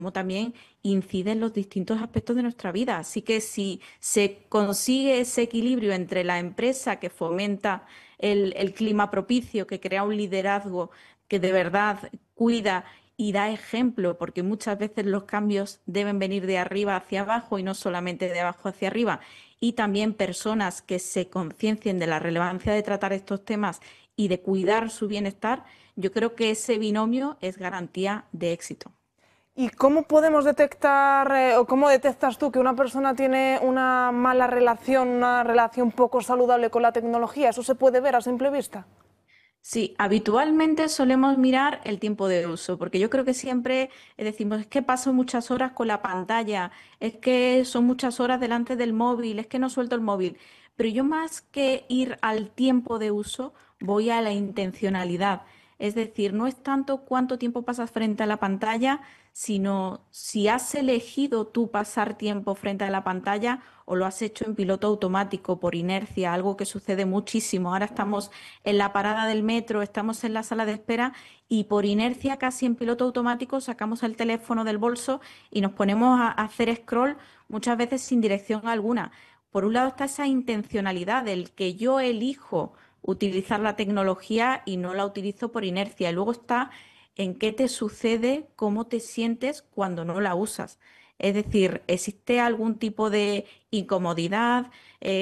cómo también incide en los distintos aspectos de nuestra vida. Así que si se consigue ese equilibrio entre la empresa que fomenta el clima propicio, que crea un liderazgo que de verdad cuida y da ejemplo, porque muchas veces los cambios deben venir de arriba hacia abajo y no solamente de abajo hacia arriba, y también personas que se conciencien de la relevancia de tratar estos temas y de cuidar su bienestar, yo creo que ese binomio es garantía de éxito. ¿Y cómo podemos detectar o cómo detectas tú que una persona tiene una mala relación, una relación poco saludable con la tecnología? ¿Eso se puede ver a simple vista? Sí, habitualmente solemos mirar el tiempo de uso, porque yo creo que siempre decimos, es que paso muchas horas con la pantalla, es que son muchas horas delante del móvil, es que no suelto el móvil. Pero yo más que ir al tiempo de uso, voy a la intencionalidad. Es decir, no es tanto cuánto tiempo pasas frente a la pantalla, sino si has elegido tú pasar tiempo frente a la pantalla o lo has hecho en piloto automático por inercia, algo que sucede muchísimo. Ahora estamos en la parada del metro, estamos en la sala de espera y por inercia, casi en piloto automático, sacamos el teléfono del bolso y nos ponemos a hacer scroll muchas veces sin dirección alguna. Por un lado está esa intencionalidad del que yo elijo utilizar la tecnología y no la utilizo por inercia. Y luego está en qué te sucede, cómo te sientes cuando no la usas. Es decir, ¿existe algún tipo de incomodidad,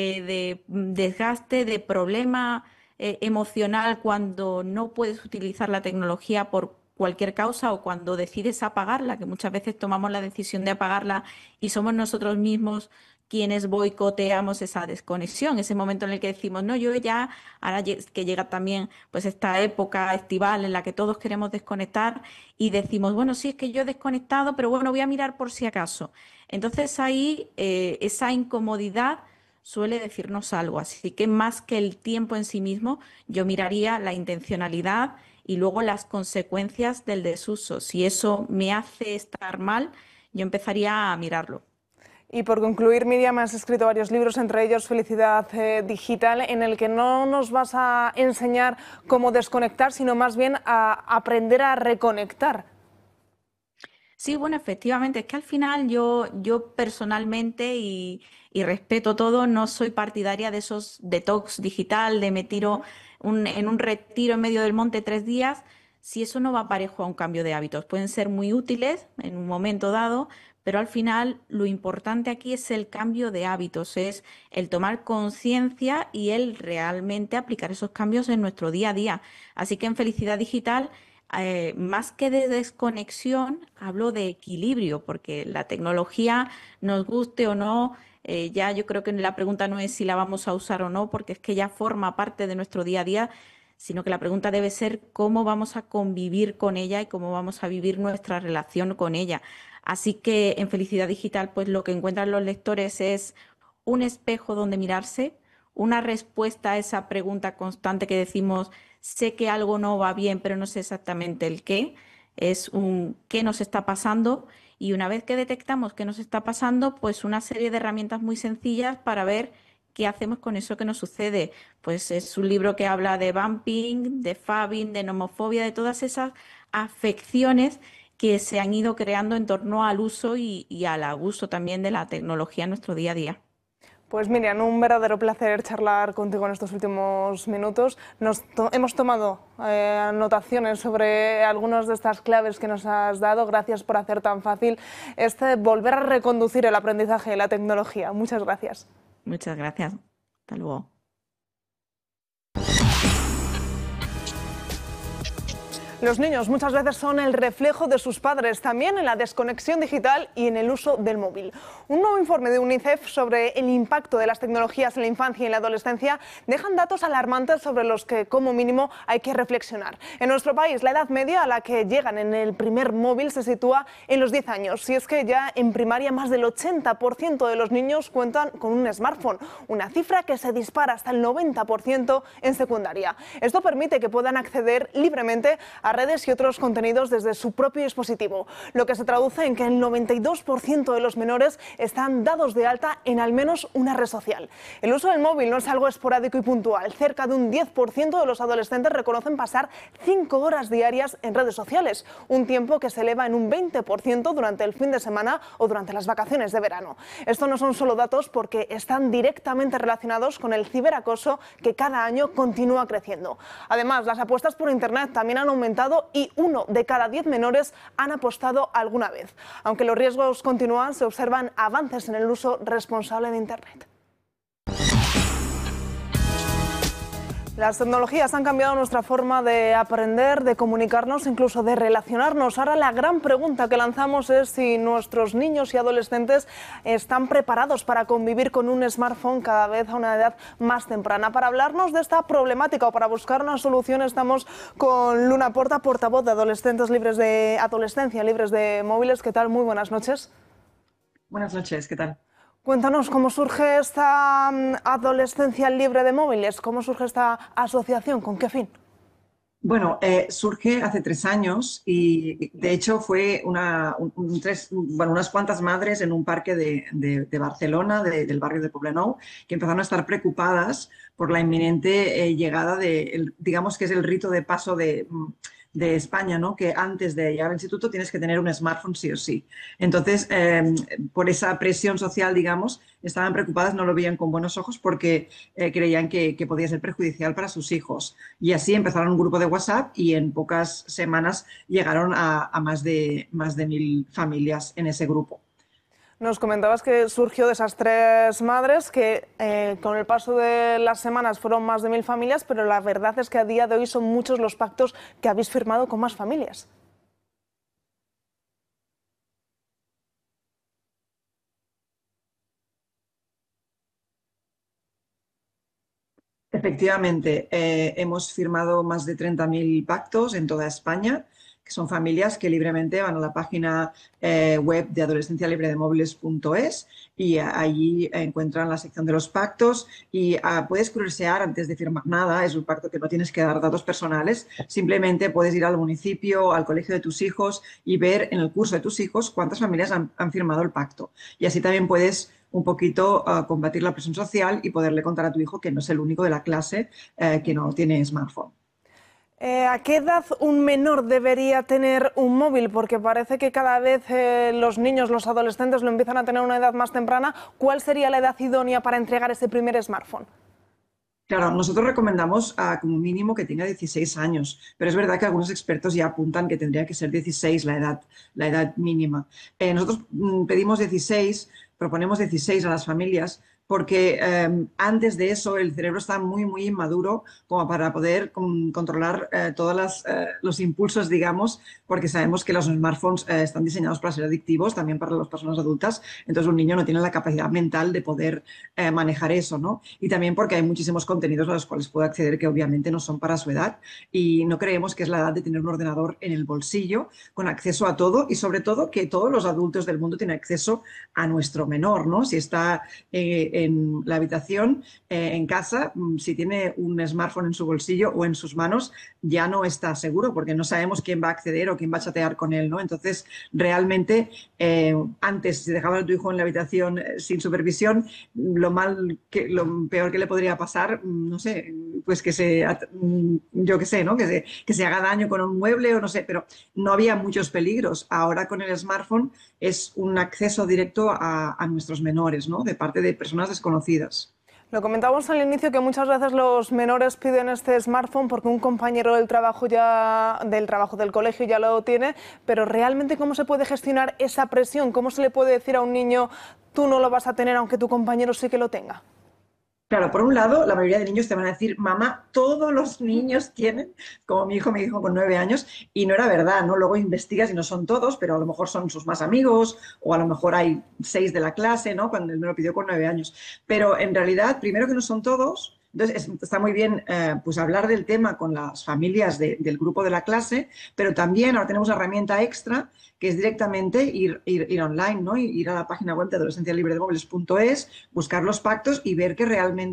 de desgaste, de problema emocional cuando no puedes utilizar la tecnología por cualquier causa o cuando decides apagarla, que muchas veces tomamos la decisión de apagarla y somos nosotros mismos quienes boicoteamos esa desconexión, ese momento en el que decimos, no, yo ya, ahora que llega también pues esta época estival en la que todos queremos desconectar y decimos, bueno, sí, es que yo he desconectado, pero bueno, voy a mirar por si acaso. Entonces ahí esa incomodidad suele decirnos algo. Así que más que el tiempo en sí mismo, yo miraría la intencionalidad y luego las consecuencias del desuso. Si eso me hace estar mal, yo empezaría a mirarlo. Y por concluir, Miriam, has escrito varios libros, entre ellos Felicidad Digital, en el que no nos vas a enseñar cómo desconectar, sino más bien a aprender a reconectar. Sí, bueno, efectivamente, es que al final yo personalmente y respeto todo, no soy partidaria de esos detox digital, de me tiro en un retiro en medio del monte 3 días, si eso no va parejo a un cambio de hábitos. Pueden ser muy útiles en un momento dado, pero al final lo importante aquí es el cambio de hábitos, es el tomar conciencia y el realmente aplicar esos cambios en nuestro día a día. Así que en Felicidad Digital más que de desconexión, hablo de equilibrio, porque la tecnología, nos guste o no, ya yo creo que la pregunta no es si la vamos a usar o no, porque es que ya forma parte de nuestro día a día, sino que la pregunta debe ser cómo vamos a convivir con ella y cómo vamos a vivir nuestra relación con ella. Así que en Felicidad Digital, pues lo que encuentran los lectores es un espejo donde mirarse, una respuesta a esa pregunta constante que decimos, sé que algo no va bien, pero no sé exactamente el qué, es un qué nos está pasando y una vez que detectamos qué nos está pasando, pues una serie de herramientas muy sencillas para ver qué hacemos con eso que nos sucede. Pues es un libro que habla de bumping, de fabbing, de nomofobia, de todas esas afecciones que se han ido creando en torno al uso y al abuso también de la tecnología en nuestro día a día. Pues Miriam, un verdadero placer charlar contigo en estos últimos minutos. Hemos tomado anotaciones sobre algunas de estas claves que nos has dado. Gracias por hacer tan fácil volver a reconducir el aprendizaje de la tecnología. Muchas gracias. Muchas gracias. Hasta luego. Los niños muchas veces son el reflejo de sus padres, también en la desconexión digital y en el uso del móvil. Un nuevo informe de UNICEF sobre el impacto de las tecnologías en la infancia y en la adolescencia dejan datos alarmantes sobre los que, como mínimo, hay que reflexionar. En nuestro país, la edad media a la que llegan en el primer móvil se sitúa en los 10 años. Y es que ya en primaria más del 80% de los niños cuentan con un smartphone, una cifra que se dispara hasta el 90% en secundaria. Esto permite que puedan acceder libremente a redes y otros contenidos desde su propio dispositivo, lo que se traduce en que el 92% de los menores están dados de alta en al menos una red social. El uso del móvil no es algo esporádico y puntual. Cerca de un 10% de los adolescentes reconocen pasar 5 horas diarias en redes sociales, un tiempo que se eleva en un 20% durante el fin de semana o durante las vacaciones de verano. Esto no son solo datos porque están directamente relacionados con el ciberacoso que cada año continúa creciendo. Además, las apuestas por Internet también han aumentado y 1 de cada 10 menores han apostado alguna vez. Aunque los riesgos continúan, se observan avances en el uso responsable de Internet. Las tecnologías han cambiado nuestra forma de aprender, de comunicarnos, incluso de relacionarnos. Ahora la gran pregunta que lanzamos es si nuestros niños y adolescentes están preparados para convivir con un smartphone cada vez a una edad más temprana. Para hablarnos de esta problemática o para buscar una solución estamos con Luna Porta, portavoz de Adolescencia Libres de Móviles. ¿Qué tal? Muy buenas noches. Buenas noches, ¿qué tal? Cuéntanos cómo surge esta adolescencia libre de móviles, cómo surge esta asociación, ¿con qué fin? Bueno, surge hace 3 años y de hecho fue unas cuantas madres en un parque de Barcelona, del barrio de Poblenou, que empezaron a estar preocupadas por la inminente llegada digamos que es el rito de paso de España, ¿no? Que antes de llegar al instituto tienes que tener un smartphone sí o sí. Entonces, por esa presión social, digamos, estaban preocupadas, no lo veían con buenos ojos porque creían que podía ser perjudicial para sus hijos. Y así empezaron un grupo de WhatsApp y en pocas semanas llegaron a más de 1000 familias en ese grupo. Nos comentabas que surgió de esas 3 madres, que con el paso de las semanas fueron más de 1000 familias, pero la verdad es que a día de hoy son muchos los pactos que habéis firmado con más familias. Efectivamente, hemos firmado más de 30.000 pactos en toda España, que son familias que libremente van a la página web de adolescencialibredemóviles.es y allí encuentran la sección de los pactos y puedes curiosear antes de firmar nada. Es un pacto que no tienes que dar datos personales, simplemente puedes ir al municipio, al colegio de tus hijos y ver en el curso de tus hijos cuántas familias han firmado el pacto. Y así también puedes un poquito combatir la presión social y poderle contar a tu hijo que no es el único de la clase que no tiene smartphone. ¿A qué edad un menor debería tener un móvil? Porque parece que cada vez los niños, los adolescentes lo empiezan a tener a una edad más temprana. ¿Cuál sería la edad idónea para entregar ese primer smartphone? Claro, nosotros recomendamos como mínimo que tenga 16 años, pero es verdad que algunos expertos ya apuntan que tendría que ser 16 la edad mínima. Nosotros pedimos 16, proponemos 16 a las familias porque antes de eso el cerebro está muy, muy inmaduro como para poder controlar todos los impulsos, digamos, porque sabemos que los smartphones están diseñados para ser adictivos, también para las personas adultas, entonces un niño no tiene la capacidad mental de poder manejar eso, ¿no? Y también porque hay muchísimos contenidos a los cuales puede acceder que obviamente no son para su edad y no creemos que es la edad de tener un ordenador en el bolsillo con acceso a todo y sobre todo que todos los adultos del mundo tienen acceso a nuestro menor, ¿no? Si está en la habitación, en casa, si tiene un smartphone en su bolsillo o en sus manos, ya no está seguro porque no sabemos quién va a acceder o quién va a chatear con él, ¿no? Entonces, realmente, antes, si dejabas a tu hijo en la habitación sin supervisión, lo peor que le podría pasar, no sé, pues yo qué sé, ¿no? Que se haga daño con un mueble o no sé, pero no había muchos peligros. Ahora con el smartphone es un acceso directo a nuestros menores, ¿no? De parte de personas desconocidas. Lo comentábamos al inicio que muchas veces los menores piden este smartphone porque un compañero del trabajo del colegio ya lo tiene, pero realmente ¿cómo se puede gestionar esa presión? ¿Cómo se le puede decir a un niño tú no lo vas a tener aunque tu compañero sí que lo tenga? Claro, por un lado, la mayoría de niños te van a decir, mamá, todos los niños tienen, como mi hijo me dijo con 9 años, y no era verdad, ¿no? Luego investigas y no son todos, pero a lo mejor son sus más amigos, o a lo mejor hay 6 de la clase, ¿no? Cuando él me lo pidió con 9 años. Pero en realidad, primero que no son todos. Entonces, está muy bien pues hablar del tema con las familias del grupo de la clase, pero también ahora tenemos una herramienta extra que es directamente ir online, ¿no? Ir a la página web de adolescencialibredemóviles.es, buscar los pactos y ver que realmente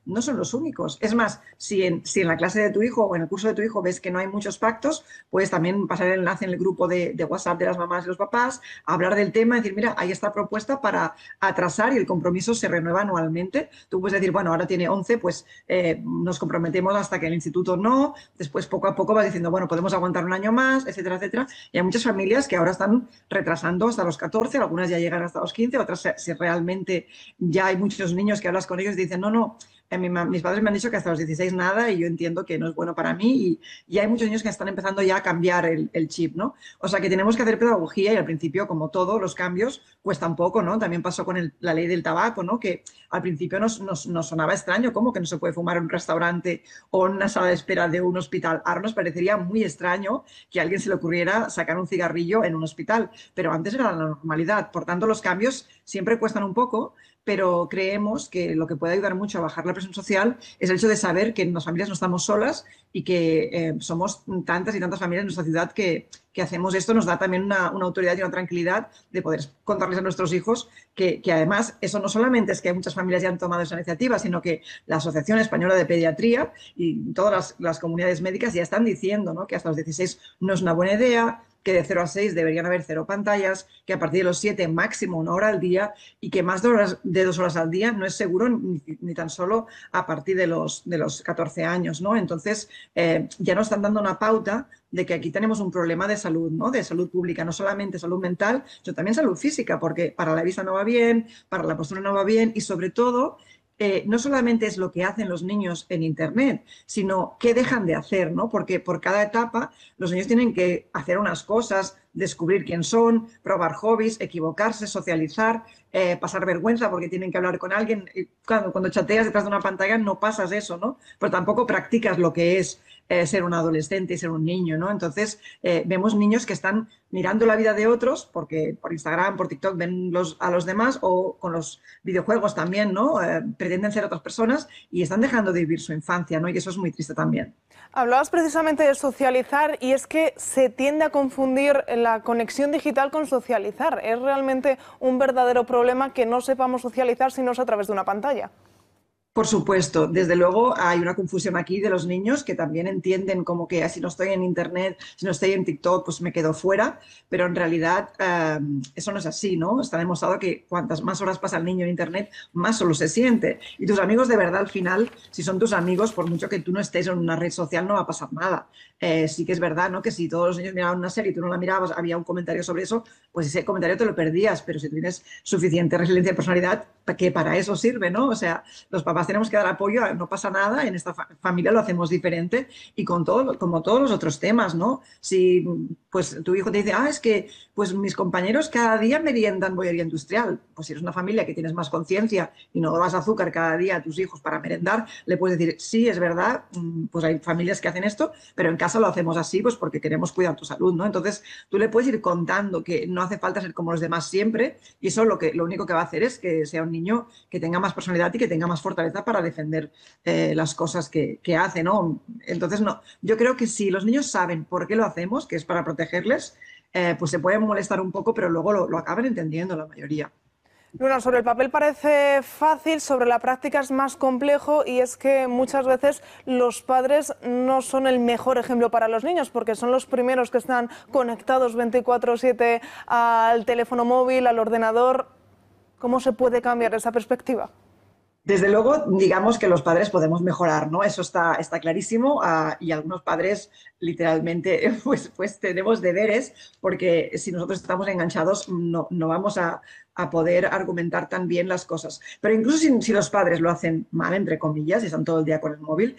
no son los únicos. Es más, si en la clase de tu hijo o en el curso de tu hijo ves que no hay muchos pactos, puedes también pasar el enlace en el grupo de WhatsApp de las mamás y los papás, hablar del tema y decir, mira, hay esta propuesta para atrasar y el compromiso se renueva anualmente. Tú puedes decir, bueno, ahora tiene 11, pues nos comprometemos hasta que el instituto no, después poco a poco vas diciendo, bueno, podemos aguantar un año más, etcétera, etcétera. Y hay muchas familias que ahora están retrasando hasta los 14, algunas ya llegan hasta los 15, otras si realmente ya hay muchos niños que hablas con ellos y dicen, no, no, mis padres me han dicho que hasta los 16 nada y yo entiendo que no es bueno para mí y hay muchos niños que están empezando ya a cambiar el chip, ¿no? O sea que tenemos que hacer pedagogía y al principio, como todo, los cambios cuestan poco, ¿no? También pasó con la ley del tabaco, ¿no? Que al principio nos sonaba extraño, ¿cómo que no se puede fumar en un restaurante o en una sala de espera de un hospital? Ahora nos parecería muy extraño que a alguien se le ocurriera sacar un cigarrillo en un hospital, pero antes era la normalidad. Por tanto, los cambios siempre cuestan un poco, pero creemos que lo que puede ayudar mucho a bajar la presión social es el hecho de saber que en las familias no estamos solas y que somos tantas y tantas familias en nuestra ciudad que hacemos esto. Nos da también una autoridad y una tranquilidad de poder contarles a nuestros hijos que además eso no solamente es que muchas familias ya han tomado esa iniciativa, sino que la Asociación Española de Pediatría y todas las comunidades médicas ya están diciendo, ¿no?, que hasta los 16 no es una buena idea, que de 0 a 6 deberían haber 0 pantallas, que a partir de los 7 máximo 1 hora al día y que más de 2 horas al día no es seguro ni tan solo a partir de los 14 años, ¿no? Entonces ya nos están dando una pauta de que aquí tenemos un problema de salud, ¿no? De salud pública, no solamente salud mental, sino también salud física, porque para la vista no va bien, para la postura no va bien y sobre todo no solamente es lo que hacen los niños en Internet, sino qué dejan de hacer, ¿no? Porque por cada etapa los niños tienen que hacer unas cosas, descubrir quién son, probar hobbies, equivocarse, socializar, pasar vergüenza porque tienen que hablar con alguien. Cuando chateas detrás de una pantalla no pasas eso, ¿no? Pero tampoco practicas lo que es ser un adolescente y ser un niño, ¿no? Entonces vemos niños que están mirando la vida de otros, porque por Instagram, por TikTok ven a los demás o con los videojuegos también, ¿no? Pretenden ser otras personas y están dejando de vivir su infancia, ¿no? Y eso es muy triste también. Hablabas precisamente de socializar y es que se tiende a confundir la conexión digital con socializar. Es realmente un verdadero problema que no sepamos socializar si no es a través de una pantalla. Por supuesto, desde luego hay una confusión aquí de los niños que también entienden como que si no estoy en Internet, si no estoy en TikTok, pues me quedo fuera, pero en realidad eso no es así, ¿no? Está demostrado que cuantas más horas pasa el niño en Internet, más solo se siente. Y tus amigos de verdad al final, si son tus amigos, por mucho que tú no estés en una red social, no va a pasar nada. Sí que es verdad, ¿no?, que si todos los niños miraban una serie y tú no la mirabas, había un comentario sobre eso, pues ese comentario te lo perdías, pero si tienes suficiente resiliencia de personalidad, que para eso sirve, ¿no? O sea, los papás tenemos que dar apoyo, no pasa nada, en esta familia lo hacemos diferente y con todo, como todos los otros temas, ¿no? Si pues tu hijo te dice, es que pues mis compañeros cada día meriendan bollería industrial, pues si eres una familia que tienes más conciencia y no das azúcar cada día a tus hijos para merendar, le puedes decir, sí, es verdad, pues hay familias que hacen esto, pero en casa lo hacemos así pues porque queremos cuidar tu salud, ¿no? Entonces tú le puedes ir contando que no hace falta ser como los demás siempre y eso lo único que va a hacer es que sea un niño que tenga más personalidad y que tenga más fortaleza para defender las cosas que hace, ¿no? Entonces, no, yo creo que si los niños saben por qué lo hacemos, que es para protegerles, pues se pueden molestar un poco, pero luego lo acaban entendiendo la mayoría. Luna, sobre el papel parece fácil, sobre la práctica es más complejo y es que muchas veces los padres no son el mejor ejemplo para los niños porque son los primeros que están conectados 24/7 al teléfono móvil, al ordenador. ¿Cómo se puede cambiar esa perspectiva? Desde luego, digamos que los padres podemos mejorar, ¿no? Eso está clarísimo y algunos padres literalmente pues tenemos deberes porque si nosotros estamos enganchados no vamos a poder argumentar tan bien las cosas. Pero incluso si los padres lo hacen mal, entre comillas, y están todo el día con el móvil,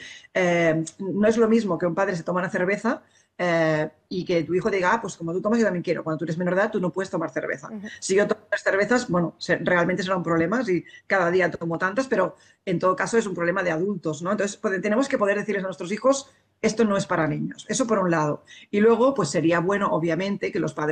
no es lo mismo que un padre se toma una cerveza y que tu hijo diga, pues como tú tomas yo también quiero. Cuando tú eres menor de edad tú no puedes tomar cerveza. Si yo tomo las cervezas, bueno, realmente será un problema si cada día tomo tantas, pero en todo caso es un problema de adultos, ¿no? Entonces tenemos que poder decirles a nuestros hijos, esto no es para niños. Eso por un lado. Y luego, pues sería bueno, obviamente, que los padres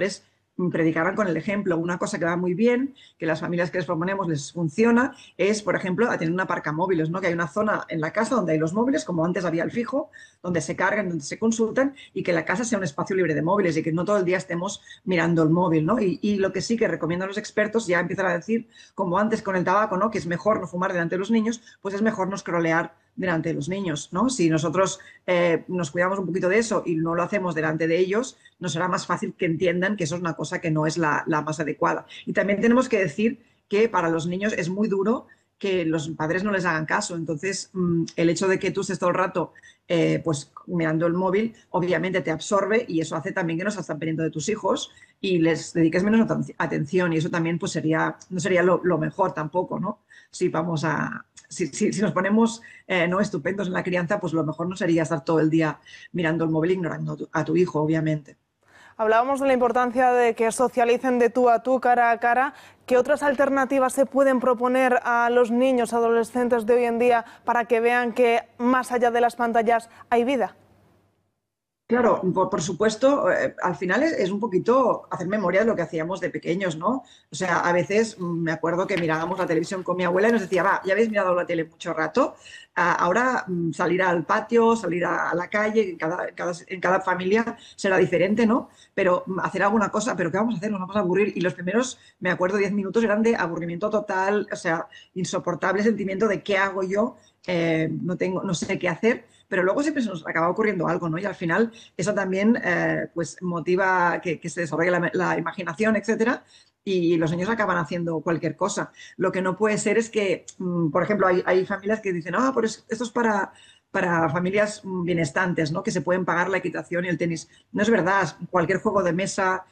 predicaran con el ejemplo. Una cosa que va muy bien, que las familias que les proponemos les funciona, es, por ejemplo, a tener un aparcamóviles, ¿no? Que hay una zona en la casa donde hay los móviles, como antes había el fijo, donde se cargan, donde se consultan, y que la casa sea un espacio libre de móviles y que no todo el día estemos mirando el móvil, ¿no? Y lo que sí que recomiendan los expertos, ya empiezan a decir, como antes con el tabaco, ¿no? Que es mejor no fumar delante de los niños, pues es mejor no scrollear delante de los niños, ¿no? Si nosotros nos cuidamos un poquito de eso y no lo hacemos delante de ellos, nos será más fácil que entiendan que eso es una cosa que no es la más adecuada. Y también tenemos que decir que para los niños es muy duro que los padres no les hagan caso. Entonces, el hecho de que tú estés todo el rato pues mirando el móvil, obviamente te absorbe y eso hace también que no estás pendiente de tus hijos y les dediques menos atención y eso también pues no sería lo mejor tampoco, ¿no? Si vamos a... Si nos ponemos no estupendos en la crianza, pues lo mejor no sería estar todo el día mirando el móvil ignorando a tu hijo, obviamente. Hablábamos de la importancia de que socialicen de tú a tú, cara a cara. ¿Qué otras alternativas se pueden proponer a los niños, adolescentes de hoy en día para que vean que más allá de las pantallas hay vida? Claro, por supuesto, al final es un poquito hacer memoria de lo que hacíamos de pequeños, ¿no? O sea, a veces me acuerdo que mirábamos la televisión con mi abuela y nos decía, va, ya habéis mirado la tele mucho rato, ahora salir al patio, salir a la calle, en cada familia será diferente, ¿no? Pero hacer alguna cosa, ¿pero qué vamos a hacer? Nos vamos a aburrir. Y los primeros, me acuerdo, 10 minutos eran de aburrimiento total, o sea, insoportable sentimiento de qué hago yo, no sé qué hacer. Pero luego siempre se nos acaba ocurriendo algo, ¿no? Y al final eso también pues motiva que se desarrolle la imaginación, etcétera, y los niños acaban haciendo cualquier cosa. Lo que no puede ser es que, por ejemplo, hay familias que dicen, pues esto es para familias bienestantes, ¿no? Que se pueden pagar la equitación y el tenis. No es verdad, cualquier juego de mesa,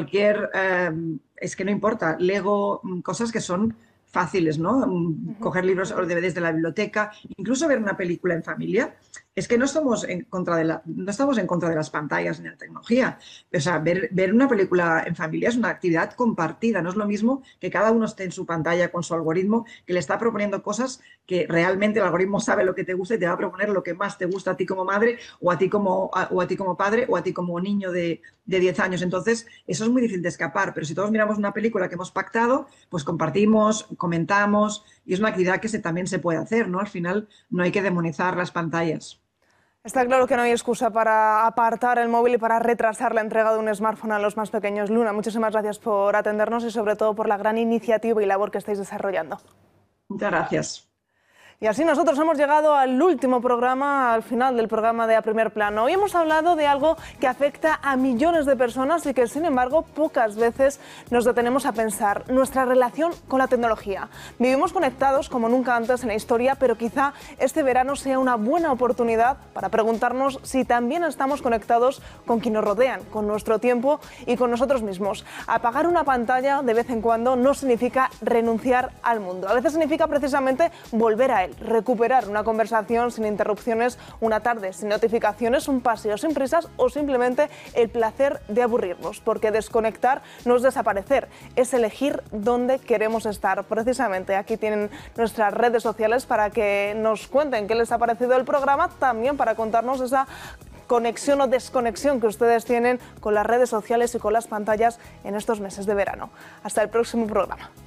es que no importa, Lego, cosas que son fáciles, ¿no? Coger libros o DVDs de la biblioteca, incluso ver una película en familia. Es que no estamos en contra de las pantallas ni de la tecnología. O sea, ver una película en familia es una actividad compartida. No es lo mismo que cada uno esté en su pantalla con su algoritmo, que le está proponiendo cosas que realmente el algoritmo sabe lo que te gusta y te va a proponer lo que más te gusta a ti como madre o a ti como padre o a ti como niño de 10 años. Entonces, eso es muy difícil de escapar. Pero si todos miramos una película que hemos pactado, pues compartimos, comentamos y es una actividad que también se puede hacer, ¿no? Al final no hay que demonizar las pantallas. Está claro que no hay excusa para apartar el móvil y para retrasar la entrega de un smartphone a los más pequeños. Luna, muchísimas gracias por atendernos y sobre todo por la gran iniciativa y labor que estáis desarrollando. Muchas gracias. Y así nosotros hemos llegado al último programa, al final del programa de A Primer Plano. Hoy hemos hablado de algo que afecta a millones de personas y que, sin embargo, pocas veces nos detenemos a pensar: nuestra relación con la tecnología. Vivimos conectados como nunca antes en la historia, pero quizá este verano sea una buena oportunidad para preguntarnos si también estamos conectados con quienes nos rodean, con nuestro tiempo y con nosotros mismos. Apagar una pantalla de vez en cuando no significa renunciar al mundo. A veces significa precisamente volver a él. Recuperar una conversación sin interrupciones, una tarde sin notificaciones, un paseo sin prisas o simplemente el placer de aburrirnos, porque desconectar no es desaparecer, es elegir dónde queremos estar. Precisamente aquí tienen nuestras redes sociales para que nos cuenten qué les ha parecido el programa, también para contarnos esa conexión o desconexión que ustedes tienen con las redes sociales y con las pantallas en estos meses de verano. Hasta el próximo programa.